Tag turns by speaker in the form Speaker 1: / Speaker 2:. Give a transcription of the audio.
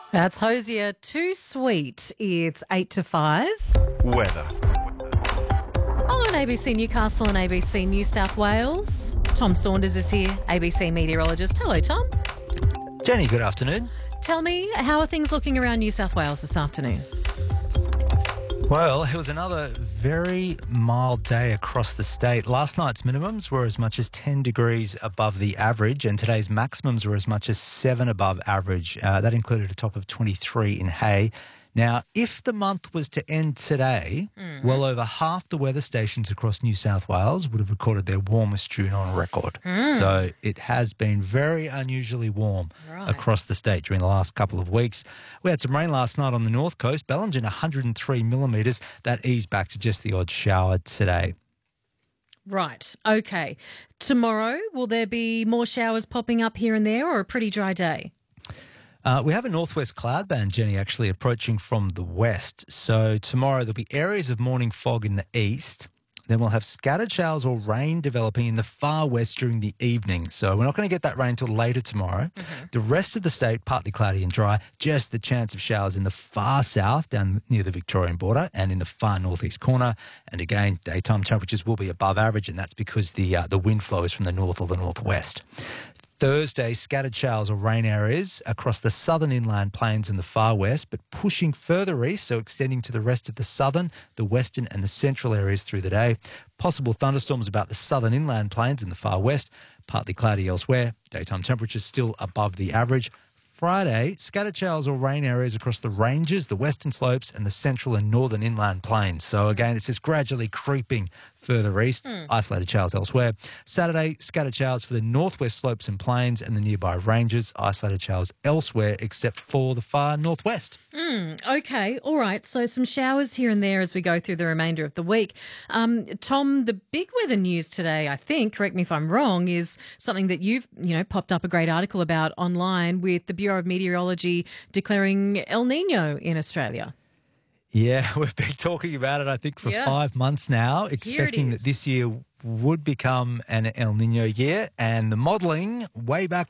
Speaker 1: That's Hosier. Too sweet. It's 8 to 5.
Speaker 2: Weather.
Speaker 1: On ABC Newcastle and ABC New South Wales. Tom Saunders is here, ABC meteorologist. Hello, Tom.
Speaker 3: Jenny, good afternoon.
Speaker 1: Tell me, how are things looking around New South Wales this afternoon?
Speaker 3: Well, it was another very mild day across the state. Last night's minimums were as much as 10 degrees above the average, and today's maximums were as much as 7 above average. That included a top of 23 in Hay. Now, if the month was to end today, well over half the weather stations across New South Wales would have recorded their warmest June on record. So it has been very unusually warm across the state during the last couple of weeks. We had some rain last night on the north coast. Bellingen, 103 millimetres. That eased back to just the odd shower today.
Speaker 1: Right, okay. Tomorrow, will there be more showers popping up here and there, or a pretty dry day?
Speaker 3: We have a northwest cloud band, Jenny, actually approaching from the west. So tomorrow there'll be areas of morning fog in the east. Then we'll have scattered showers or rain developing in the far west during the evening. So we're not going to get that rain until later tomorrow. The rest of the state, partly cloudy and dry. Just the chance of showers in the far south, down near the Victorian border, and in the far northeast corner. And again, daytime temperatures will be above average, and that's because the wind flow is from the north or the northwest. Thursday, scattered showers or rain areas across the southern inland plains and the far west, but pushing further east, so extending to the rest of the southern, the western and the central areas through the day. Possible thunderstorms about the southern inland plains and the far west, partly cloudy elsewhere. Daytime temperatures still above the average. Friday, scattered showers or rain areas across the ranges, the western slopes and the central and northern inland plains. So again, it's just gradually creeping further east, isolated showers elsewhere. Saturday, scattered showers for the northwest slopes and plains and the nearby ranges, isolated showers elsewhere except for the far northwest.
Speaker 1: Okay, all right. So some showers here and there as we go through the remainder of the week. Tom, the big weather news today, I think, correct me if I'm wrong, is something that you've, popped up a great article about online with the Bureau of Meteorology declaring El Nino in Australia.
Speaker 3: Yeah, we've been talking about it, I think, for 5 months now, expecting that this year would become an El Nino year. And the modelling way back